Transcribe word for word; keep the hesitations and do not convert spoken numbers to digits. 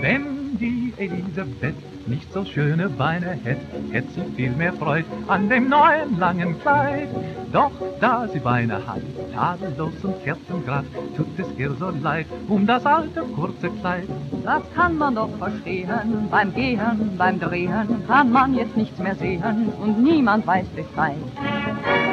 Wenn die Elisabeth nicht so schöne Beine hätt, hätt sie viel mehr Freud an dem neuen langen Kleid. Doch da sie Beine hat, tadellos und kerzengrad, tut es ihr so leid um das alte kurze Kleid. Das kann man doch verstehen, beim Gehen, beim Drehen kann man jetzt nichts mehr sehen und niemand weiß Bescheid.